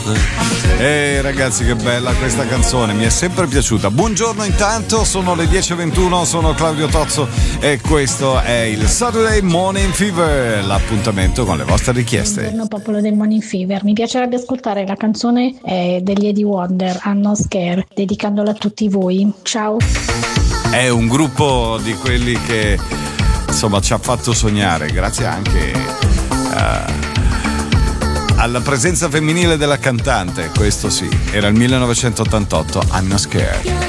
Ragazzi, che bella questa canzone, mi è sempre piaciuta. Buongiorno intanto, sono le 10:21, sono Claudio Tozzo e questo è il Saturday Morning Fever, l'appuntamento con le vostre richieste. Buongiorno popolo del Morning Fever, mi piacerebbe ascoltare la canzone degli Eddie Wonder, I'm Not Scared, dedicandola a tutti voi. Ciao. È un gruppo di quelli che insomma ci ha fatto sognare, grazie anche alla presenza femminile della cantante. Questo sì, era il 1988, I'm Not Scared.